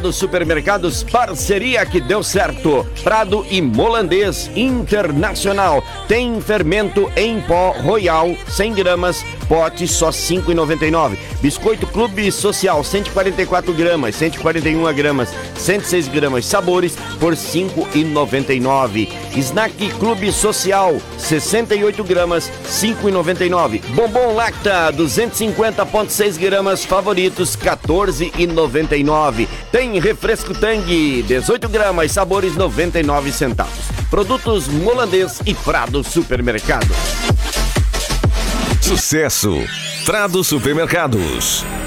Dos supermercados, parceria que deu certo. Prado e Molandês Internacional. Tem fermento em pó Royal, 100 gramas, pote só R$ 5,99. Biscoito Clube Social, 144 gramas, 141 gramas, 106 gramas, sabores por R$ 5,99. Snack Clube Social, 68 gramas, R$ 5,99. Bombom Lacta, 250,6 gramas, favoritos, R$ 14,99. Tem refresco Tang, 18 gramas, sabores 99 centavos. Produtos Molandês e Prado Supermercados. Sucesso! Prado Supermercados.